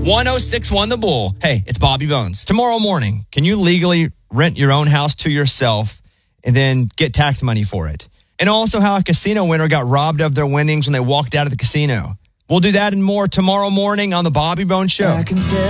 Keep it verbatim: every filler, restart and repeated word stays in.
one oh six one The Bull. Hey, it's Bobby Bones. Tomorrow morning, can you legally rent your own house to yourself and then get tax money for it? And also how a casino winner got robbed of their winnings when they walked out of the casino. We'll do that and more tomorrow morning on the Bobby Bones Show. I can tell